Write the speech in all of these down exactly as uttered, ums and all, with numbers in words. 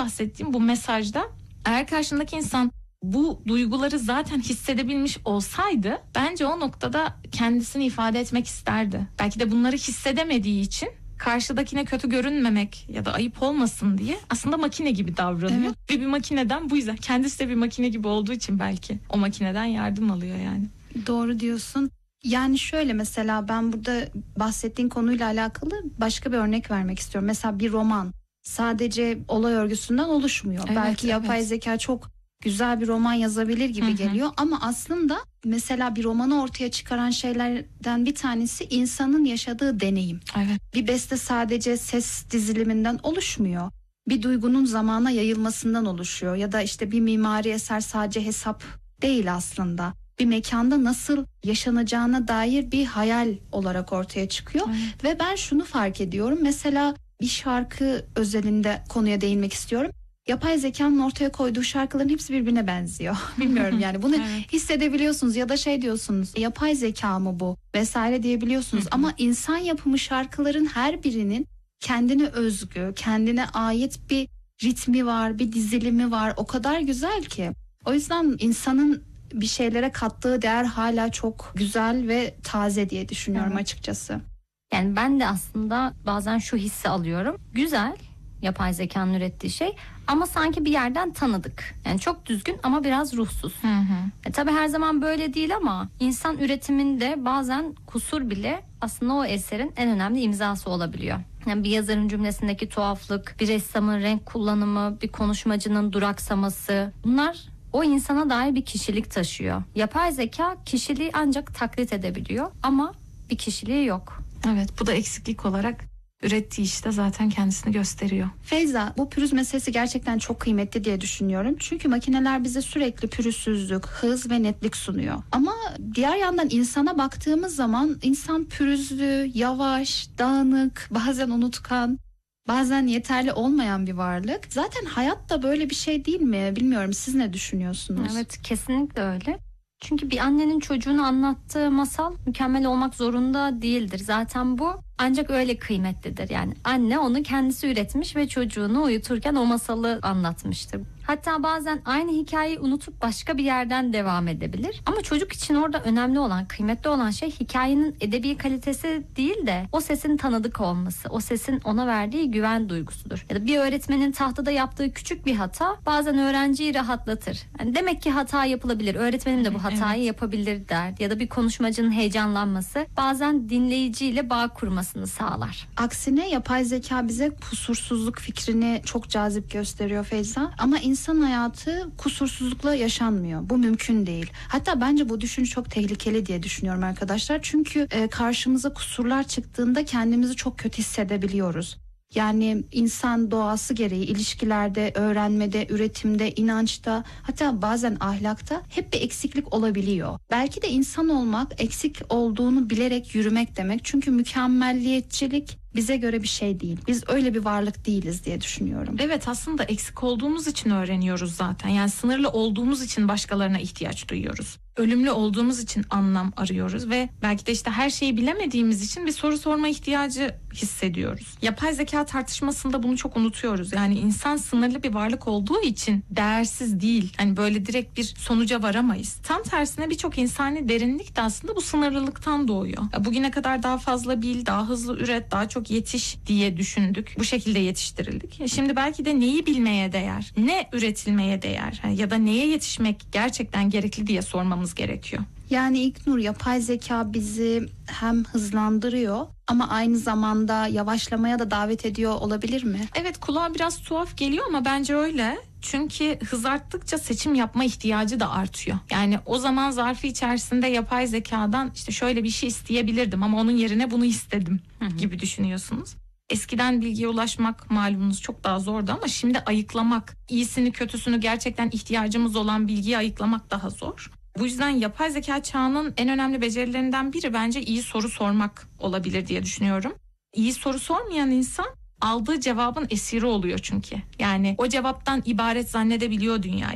bahsettiğim bu mesajda eğer karşındaki insan bu duyguları zaten hissedebilmiş olsaydı bence o noktada kendisini ifade etmek isterdi. Belki de bunları hissedemediği için karşıdakine kötü görünmemek ya da ayıp olmasın diye aslında makine gibi davranıyor. Evet. Ve bir makineden bu yüzden kendisi de bir makine gibi olduğu için belki o makineden yardım alıyor yani. Doğru diyorsun. Yani şöyle, mesela ben burada bahsettiğin konuyla alakalı başka bir örnek vermek istiyorum. Mesela bir roman sadece olay örgüsünden oluşmuyor. Evet, belki yapay evet. zeka çok güzel bir roman yazabilir gibi Hı-hı. geliyor ama aslında mesela bir romanı ortaya çıkaran şeylerden bir tanesi insanın yaşadığı deneyim. Evet. Bir beste sadece ses diziliminden oluşmuyor. Bir duygunun zamana yayılmasından oluşuyor ya da işte bir mimari eser sadece hesap değil aslında. Bir mekanda nasıl yaşanacağına dair bir hayal olarak ortaya çıkıyor. Evet. Ve ben şunu fark ediyorum. Mesela bir şarkı özelinde konuya değinmek istiyorum. Yapay zekanın ortaya koyduğu şarkıların hepsi birbirine benziyor. Bilmiyorum yani bunu evet. hissedebiliyorsunuz ya da şey diyorsunuz, yapay zeka mı bu vesaire diyebiliyorsunuz. Ama insan yapımı şarkıların her birinin kendine özgü, kendine ait bir ritmi var, bir dizilimi var. O kadar güzel ki. O yüzden insanın bir şeylere kattığı değer hala çok güzel ve taze diye düşünüyorum evet. açıkçası. Yani ben de aslında bazen şu hissi alıyorum. Güzel yapay zekanın ürettiği şey ama sanki bir yerden tanıdık. Yani çok düzgün ama biraz ruhsuz. Hı hı. E, tabii her zaman böyle değil ama insan üretiminde bazen kusur bile aslında o eserin en önemli imzası olabiliyor. Yani bir yazarın cümlesindeki tuhaflık, bir ressamın renk kullanımı, bir konuşmacının duraksaması, bunlar o insana dair bir kişilik taşıyor. Yapay zeka kişiliği ancak taklit edebiliyor ama bir kişiliği yok. Evet, bu da eksiklik olarak ürettiği işte zaten kendisini gösteriyor. Feyza, bu pürüz meselesi gerçekten çok kıymetli diye düşünüyorum. Çünkü makineler bize sürekli pürüzsüzlük, hız ve netlik sunuyor. Ama diğer yandan insana baktığımız zaman insan pürüzlü, yavaş, dağınık, bazen unutkan, bazen yeterli olmayan bir varlık. Zaten hayat da böyle bir şey değil mi? Bilmiyorum, siz ne düşünüyorsunuz? Evet, kesinlikle öyle. Çünkü bir annenin çocuğuna anlattığı masal mükemmel olmak zorunda değildir. Zaten bu ancak öyle kıymetlidir. Yani anne onu kendisi üretmiş ve çocuğunu uyuturken o masalı anlatmıştır. Hatta bazen aynı hikayeyi unutup başka bir yerden devam edebilir. Ama çocuk için orada önemli olan, kıymetli olan şey hikayenin edebi kalitesi değil de o sesin tanıdık olması, o sesin ona verdiği güven duygusudur. Ya da bir öğretmenin tahtada yaptığı küçük bir hata bazen öğrenciyi rahatlatır. Yani demek ki hata yapılabilir, öğretmenim de bu hatayı evet. yapabilir der. Ya da bir konuşmacının heyecanlanması bazen dinleyiciyle bağ kurmasını sağlar. Aksine yapay zeka bize kusursuzluk fikrini çok cazip gösteriyor Feyza. Ama İnsan hayatı kusursuzlukla yaşanmıyor. Bu mümkün değil. Hatta bence bu düşünce çok tehlikeli diye düşünüyorum arkadaşlar. Çünkü e, karşımıza kusurlar çıktığında kendimizi çok kötü hissedebiliyoruz. Yani insan doğası gereği ilişkilerde, öğrenmede, üretimde, inançta, hatta bazen ahlakta hep bir eksiklik olabiliyor. Belki de insan olmak eksik olduğunu bilerek yürümek demek. Çünkü mükemmelliyetçilik bize göre bir şey değil. Biz öyle bir varlık değiliz diye düşünüyorum. Evet, aslında eksik olduğumuz için öğreniyoruz zaten. Yani sınırlı olduğumuz için başkalarına ihtiyaç duyuyoruz. Ölümlü olduğumuz için anlam arıyoruz ve belki de işte her şeyi bilemediğimiz için bir soru sorma ihtiyacı hissediyoruz. Yapay zeka tartışmasında bunu çok unutuyoruz. Yani insan sınırlı bir varlık olduğu için değersiz değil. Hani böyle direkt bir sonuca varamayız. Tam tersine birçok insani derinlik de aslında bu sınırlılıktan doğuyor. Bugüne kadar daha fazla bil, daha hızlı üret, daha çok yetiş diye düşündük. Bu şekilde yetiştirildik. Şimdi belki de neyi bilmeye değer, ne üretilmeye değer ya da neye yetişmek gerçekten gerekli diye sormamız gerekiyor. Yani İlknur, yapay zeka bizi hem hızlandırıyor ama aynı zamanda yavaşlamaya da davet ediyor olabilir mi? Evet, kulağa biraz tuhaf geliyor ama bence öyle. Çünkü hız arttıkça seçim yapma ihtiyacı da artıyor. Yani o zaman zarfı içerisinde yapay zekadan işte şöyle bir şey isteyebilirdim ama onun yerine bunu istedim hı hı. gibi düşünüyorsunuz. Eskiden bilgiye ulaşmak malumunuz çok daha zordu ama şimdi ayıklamak, iyisini kötüsünü gerçekten ihtiyacımız olan bilgiyi ayıklamak daha zor. Bu yüzden yapay zeka çağının en önemli becerilerinden biri bence iyi soru sormak olabilir diye düşünüyorum. İyi soru sormayan insan aldığı cevabın esiri oluyor çünkü. Yani o cevaptan ibaret zannedebiliyor dünyayı.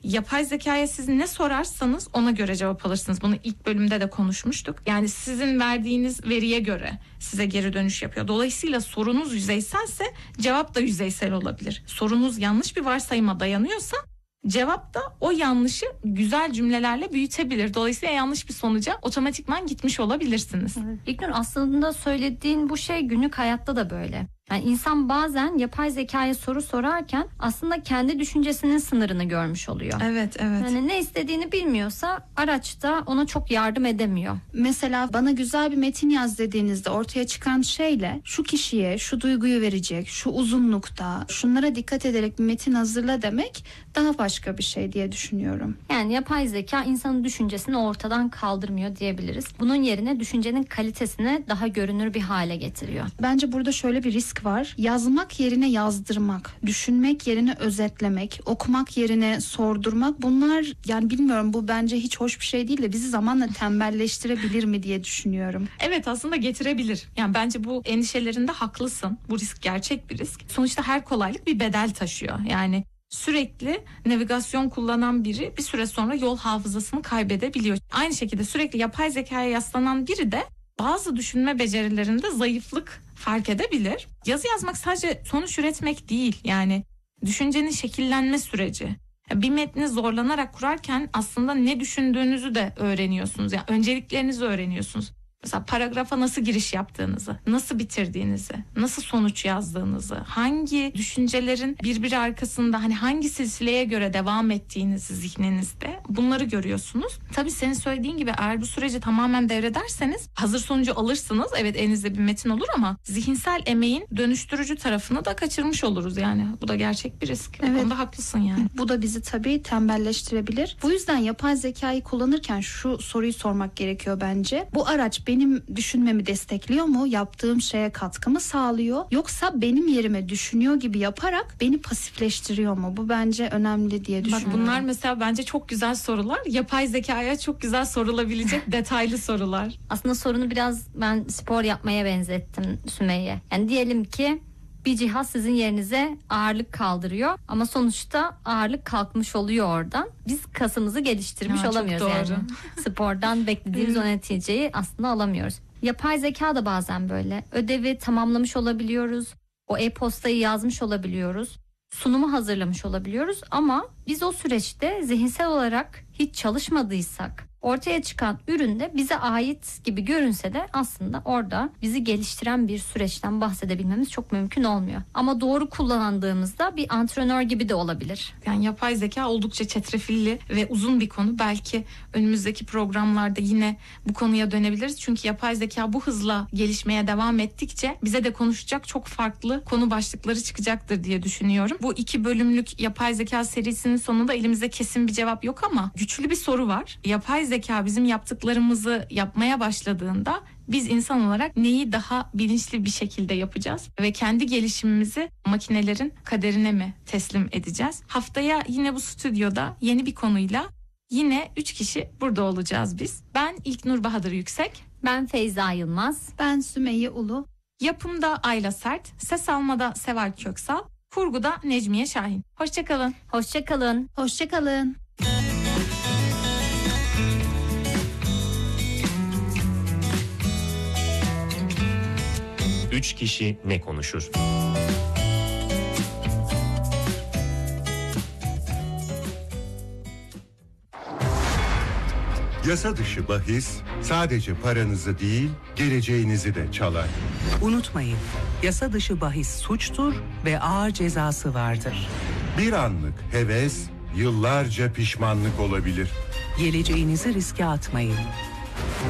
Yapay zekaya siz ne sorarsanız ona göre cevap alırsınız. Bunu ilk bölümde de konuşmuştuk. Yani sizin verdiğiniz veriye göre size geri dönüş yapıyor. Dolayısıyla sorunuz yüzeyselse cevap da yüzeysel olabilir. Sorunuz yanlış bir varsayıma dayanıyorsa cevap da o yanlışı güzel cümlelerle büyütebilir. Dolayısıyla yanlış bir sonuca otomatikman gitmiş olabilirsiniz. Evet. İlknur, aslında söylediğin bu şey günlük hayatta da böyle. Yani insan bazen yapay zekaya soru sorarken aslında kendi düşüncesinin sınırını görmüş oluyor. Evet, evet. Yani ne istediğini bilmiyorsa araçta ona çok yardım edemiyor. Mesela bana güzel bir metin yaz dediğinizde ortaya çıkan şeyle şu kişiye şu duyguyu verecek, şu uzunlukta, şunlara dikkat ederek bir metin hazırla demek daha başka bir şey diye düşünüyorum. Yani yapay zeka insanın düşüncesini ortadan kaldırmıyor diyebiliriz. Bunun yerine düşüncenin kalitesini daha görünür bir hale getiriyor. Bence burada şöyle bir risk var. Yazmak yerine yazdırmak, düşünmek yerine özetlemek, okumak yerine sordurmak, bunlar yani bilmiyorum, bu bence hiç hoş bir şey değil de bizi zamanla tembelleştirebilir mi diye düşünüyorum. Evet, aslında getirebilir. Yani bence bu endişelerinde haklısın. Bu risk gerçek bir risk. Sonuçta her kolaylık bir bedel taşıyor. Yani sürekli navigasyon kullanan biri bir süre sonra yol hafızasını kaybedebiliyor. Aynı şekilde sürekli yapay zekaya yaslanan biri de bazı düşünme becerilerinde zayıflık fark edebilir. Yazı yazmak sadece sonuç üretmek değil. Yani düşüncenin şekillenme süreci. Bir metni zorlanarak kurarken aslında ne düşündüğünüzü de öğreniyorsunuz. Yani önceliklerinizi öğreniyorsunuz. Mesela paragrafa nasıl giriş yaptığınızı, nasıl bitirdiğinizi, nasıl sonuç yazdığınızı, hangi düşüncelerin birbiri arkasında hani hangi silsileye göre devam ettiğinizi zihninizde, bunları görüyorsunuz. Tabii senin söylediğin gibi eğer bu süreci tamamen devrederseniz hazır sonucu alırsınız. Evet, elinizde bir metin olur ama zihinsel emeğin dönüştürücü tarafını da kaçırmış oluruz yani. Bu da gerçek bir risk. Evet. O konuda haklısın yani. Bu da bizi tabii tembelleştirebilir. Bu yüzden yapay zekayı kullanırken şu soruyu sormak gerekiyor bence. Bu araç benim düşünmemi destekliyor mu? Yaptığım şeye katkı mı sağlıyor? Yoksa benim yerime düşünüyor gibi yaparak beni pasifleştiriyor mu? Bu bence önemli diye düşünüyorum. Bak, bunlar mesela bence çok güzel sorular. Yapay zekaya çok güzel sorulabilecek detaylı sorular. Aslında sorunu biraz ben spor yapmaya benzettim Sümeyye. Yani diyelim ki bir cihaz sizin yerinize ağırlık kaldırıyor ama sonuçta ağırlık kalkmış oluyor oradan. Biz kasımızı geliştirmiş Ya, çok olamıyoruz doğru. yani. Spordan beklediğimiz o neticeyi aslında alamıyoruz. Yapay zeka da bazen böyle. Ödevi tamamlamış olabiliyoruz. O e-postayı yazmış olabiliyoruz. Sunumu hazırlamış olabiliyoruz ama biz o süreçte zihinsel olarak hiç çalışmadıysak ortaya çıkan üründe bize ait gibi görünse de aslında orada bizi geliştiren bir süreçten bahsedebilmemiz çok mümkün olmuyor. Ama doğru kullandığımızda bir antrenör gibi de olabilir. Yani yapay zeka oldukça çetrefilli ve uzun bir konu. Belki önümüzdeki programlarda yine bu konuya dönebiliriz. Çünkü yapay zeka bu hızla gelişmeye devam ettikçe bize de konuşacak çok farklı konu başlıkları çıkacaktır diye düşünüyorum. Bu iki bölümlük yapay zeka serisinin sonunda elimizde kesin bir cevap yok ama güçlü bir soru var. Yapay zeka bizim yaptıklarımızı yapmaya başladığında biz insan olarak neyi daha bilinçli bir şekilde yapacağız ve kendi gelişimimizi makinelerin kaderine mi teslim edeceğiz? Haftaya yine bu stüdyoda yeni bir konuyla yine üç kişi burada olacağız biz. Ben İlknur Bahadır Yüksek. Ben Feyza Yılmaz. Ben Sümeyye Ulu. Yapımda Ayla Sert, ses almada Seval Köksal, kurguda Necmiye Şahin. Hoşçakalın. Hoşçakalın. Hoşçakalın. Üç kişi ne konuşur? Yasa dışı bahis sadece paranızı değil, geleceğinizi de çalar. Unutmayın, yasa dışı bahis suçtur ve ağır cezası vardır. Bir anlık heves, yıllarca pişmanlık olabilir. Geleceğinizi riske atmayın.